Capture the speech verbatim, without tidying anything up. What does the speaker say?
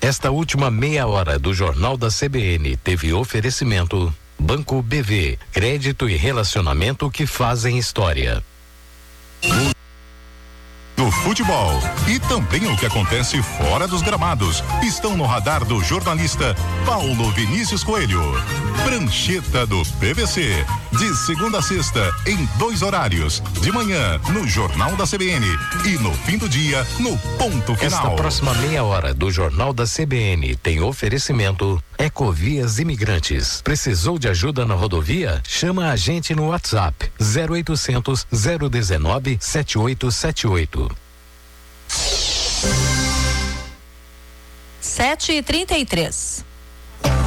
Esta última meia hora do Jornal da C B N teve oferecimento Banco B V, crédito e relacionamento que fazem história. Do futebol e também o que acontece fora dos gramados estão no radar do jornalista Paulo Vinícius Coelho. Prancheta do P V C, de segunda a sexta em dois horários, de manhã no Jornal da C B N e no fim do dia no Ponto Final. Esta próxima meia hora do Jornal da C B N tem oferecimento Ecovias Imigrantes. Precisou de ajuda na rodovia? Chama a gente no WhatsApp zero oitocentos, zero dezenove, sete oito sete oito. Sete e trinta e três.